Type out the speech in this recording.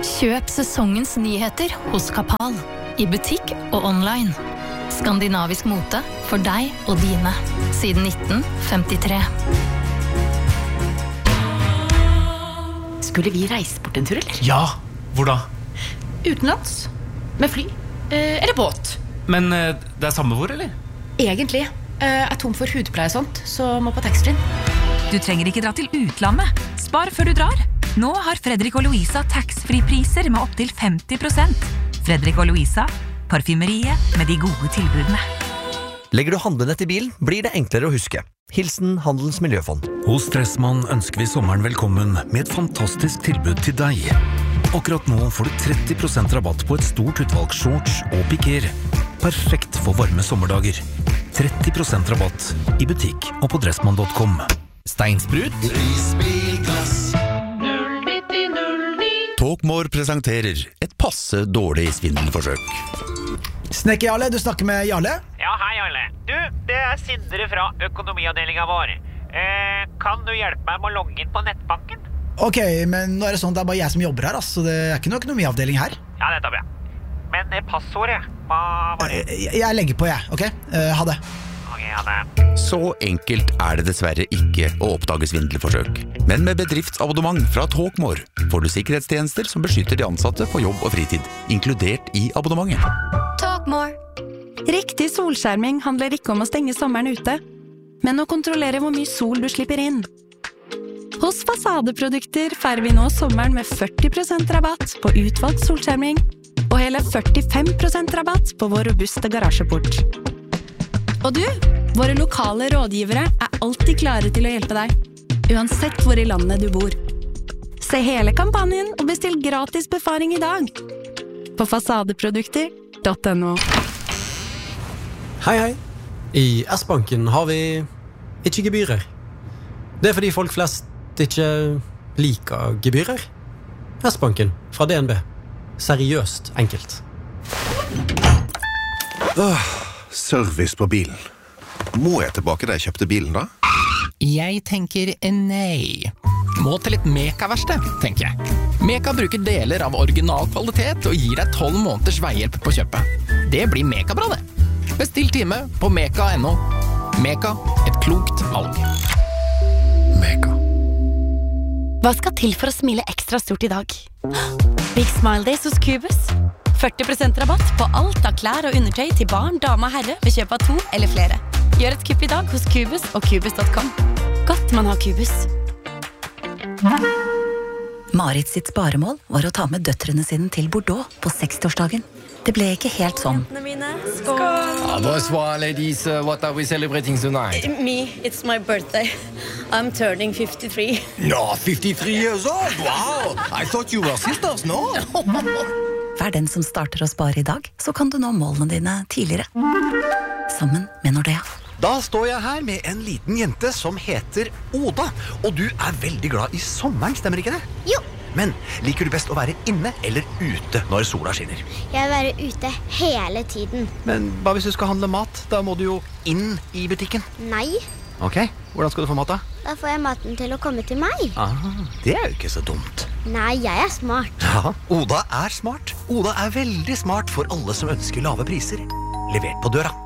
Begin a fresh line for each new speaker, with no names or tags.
Kjøp sesongens nyheter hos Kapal. I butikk og online. Skandinavisk mote for deg og dine. Siden 1953.
Skulle vi reise bort en tur, eller?
Ja, hvor da?
Utenlands. Med fly. Eller båt.
Men det samme hvor, eller?
Egentlig. Er tom for hudpleie og sånt, så må på taxfree.
Du trenger ikke dra til utlandet. Spar før du drar. Nå har Fredrik og Louisa tax-free-priser med opp til 50%. Fredrik og Louisa, parfymeriet med de gode tilbudene.
Legger du handlenett i bilen, blir det enklere å huske. Hilsen Handelens Miljøfond.
Hos Dressmann ønsker vi sommeren velkommen med et fantastisk tilbud til deg. Akkurat nå får du 30% rabatt på et stort utvalg shorts og piker. Perfekt for varme sommerdager. 30% rabatt i butikk og på dressmann.com.
Steinsprut. Risbilglass. Talkmore presenterer et passe dårlig svindelforsøk.
Snekker Jarle, du snakker med Jarle?
Ja, hei Jarle. Du, det er Sindre fra økonomiavdelingen vår. Kan du hjelpe meg med å logge inn på nettbanken?
Ok, men nå er det sånn at det er bare jeg som jobber her, så det er ikke noe økonomiavdeling her.
Ja, det tar bra. Men passordet, hva var det?
Jeg legger på, jeg, ok? Ha det.
Ok, ha det.
Så enkelt er det dessverre ikke å oppdage svindelforsøk. Men med bedriftsabonnement fra Talkmore får du sikkerhetstjenester som beskytter de ansatte på jobb og fritid, inkludert i abonnementet.
Talkmore. Riktig solskjerming handler ikke om å stenge sommeren ute, men å kontrollere hvor mye sol du slipper inn. Hos Fasadeprodukter feirer vi nå sommeren med 40% rabatt på utvalgt solskjerming, og hele 45% rabatt på vår robuste garasjeport. Og du, våre lokale rådgivere er alltid klare til å hjelpe deg, uansett hvor i landet du bor. Se hele kampanjen og bestill gratis befaring i dag på fasadeprodukter.no.
Hei, hei. I S-banken har vi ikke gebyrer. Det er fordi folk flest ikke liker gebyrer. S-banken fra DNB. Seriøst enkelt.
Service på bilen. Må jeg tilbake da jeg kjøpte bilen da?
Jeg tenker nei. Må til et Meka-verksted, tenker jeg. Meka bruker deler av original kvalitet og gir deg 12 måneders veihjelp på kjøpet. Det blir Meka-bra det. Bestill time på meka.no. Meka, et klokt valg.
Meka.
Hva skal til for å smile ekstra stort i dag? Big Smile Days hos Cubus. 40% rabatt på alt av klær og undertøy til barn, dame og herre ved kjøp av 2 eller flere. Gjør et kupp i dag hos Cubus og Cubus.com. Godt man har Cubus.
Marit sitt sparemål var å ta med døtrene sine til Bordeaux på 60-årsdagen. Det ble ikke helt sånn.
Skål! Bonsoir, ladies. What are we celebrating tonight?
Me, it's my birthday. I'm turning 53.
No, 53 years old? Wow! I thought you were sisters, no?
Vær den som starter å spare i dag, så kan du nå målene dine tidligere. Sammen med Nordea.
Da står jeg her med en liten jente som heter Oda, og du er veldig glad i sommeren, stemmer ikke det?
Jo.
Men liker du best å være inne eller ute når sola skinner?
Jeg vil være ute hele tiden.
Men hva hvis du skal handle mat? Da må du jo inn i butikken.
Nei.
Ok, hvordan skal du få mat da?
Da får jeg maten til å komme til meg.
Det er jo ikke så dumt.
Nei, jeg er smart.
Ja, Oda er smart. Oda er veldig smart for alle som ønsker lave priser. Levert på døra.